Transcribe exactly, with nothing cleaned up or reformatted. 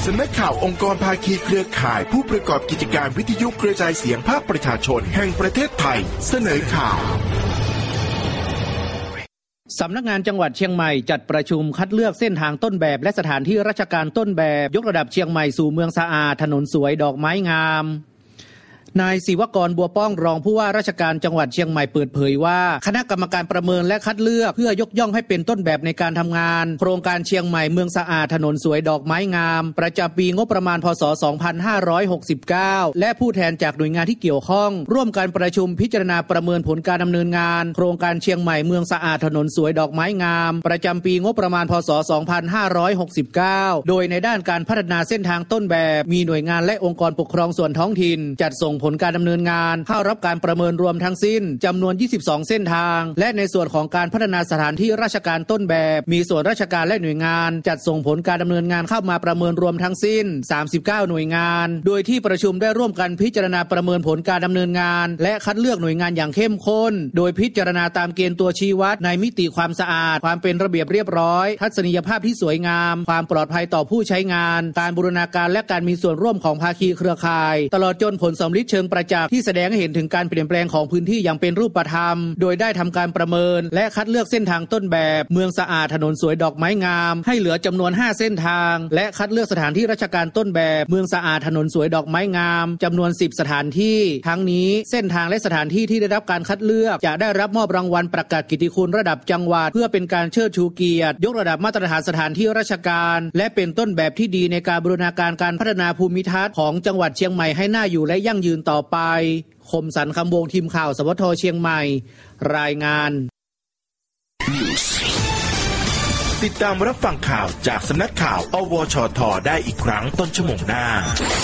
สำนักข่าวองค์กรภาคีเครือข่ายผู้ประกอบกิจการวิทยุกระจายเสียงภาคประชาชนแห่งประเทศไทยเสนอข่าวสำนักงานจังหวัดเชียงใหม่จัดประชุมคัดเลือกเส้นทางต้นแบบและสถานที่ราชการต้นแบบยกระดับเชียงใหม่สู่เมืองสะอาดถนนสวยดอกไม้งามนายศิวกรบัวป้องรองผู้ว่าราชการจังหวัดเชียงใหม่เปิดเผยว่าคณะกรรมการประเมินและคัดเลือกเพื่อยกย่องให้เป็นต้นแบบในการทำงานโครงการเชียงใหม่เมืองสะอาดถนนสวยดอกไม้งามประจำปีงบประมาณพ.ศ. สองพันห้าร้อยหกสิบเก้าและผู้แทนจากหน่วยงานที่เกี่ยวข้องร่วมการประชุมพิจารณาประเมินผลการดำเนินงานโครงการเชียงใหม่เมืองสะอาดถนนสวยดอกไม้งามประจำปีงบประมาณพ.ศ. สองพันห้าร้อยหกสิบเก้าโดยในด้านการพัฒนาเส้นทางต้นแบบมีหน่วยงานและองค์กรปกครองส่วนท้องถิ่นจัดส่งผลการดำเนินงานเข้ารับการประเมินรวมทั้งสิ้นจำนวนยี่สิบสองเส้นทางและในส่วนของการพัฒนาสถานที่ราชการต้นแบบมีส่วนราชการและหน่วยงานจัดส่งผลการดำเนินงานเข้ามาประเมินรวมทั้งสิ้นสามสิบเก้าหน่วยงานโดยที่ประชุมได้ร่วมกันพิจารณาประเมินผลการดำเนินงานและคัดเลือกหน่วยงานอย่างเข้มข้นโดยพิจารณาตามเกณฑ์ตัวชี้วัดในมิติความสะอาดความเป็นระเบียบเรียบร้อยทัศนียภาพที่สวยงามความปลอดภัยต่อผู้ใช้งานการบูรณาการและการมีส่วนร่วมของภาคีเครือข่ายตลอดจนผลสำลิดเชิงประจักษ์ที่แสดงให้เห็นถึงการเปลี่ยนแปลงของพื้นที่อย่างเป็นรูปธรรมโดยได้ทำการประเมินและคัดเลือกเส้นทางต้นแบบเมืองสะอาดถนนสวยดอกไม้งามให้เหลือจำนวนห้าเส้นทางและคัดเลือกสถานที่ราชการต้นแบบเมืองสะอาดถนนสวยดอกไม้งามจำนวนสิบสถานที่ทั้งนี้เส้นทางและสถานที่ที่ได้รับการคัดเลือกจะได้รับมอบรางวัลประกาศกิตติคุณระดับจังหวัดเพื่อเป็นการเชิดชูเกียรติยกระดับมาตรฐานสถานที่ราชการและเป็นต้นแบบที่ดีในการบูรณาการการพัฒนาภูมิทัศน์ของจังหวัดเชียงใหม่ให้น่าอยู่และยั่งยืนต่อไปคมสันต์คำวงทีมข่าวสวทเชียงใหม่รายงานติดตามรับฟังข่าวจากสำนักข่าวอวชทได้อีกครั้งต้นชั่วโมงหน้า